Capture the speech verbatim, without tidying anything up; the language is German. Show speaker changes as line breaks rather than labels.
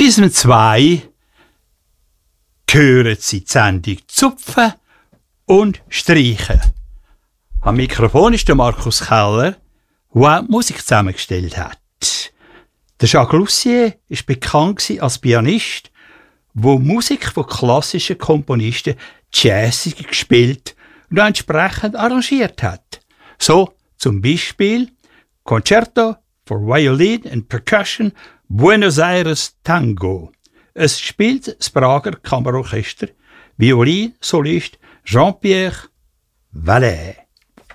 Bis um zwei hören Sie die Sendung Zupfen und Streichen. Am Mikrofon ist der Markus Keller, der die Musik zusammengestellt hat. Der Jacques Lussier war bekannt als Pianist, der Musik von klassischen Komponisten jazzig gespielt und entsprechend arrangiert hat. So zum Beispiel Concerto for Violin and Percussion Buenos Aires Tango. Es spielt das Prager Kammerorchester, Violinsolist Jean-Pierre Vallet.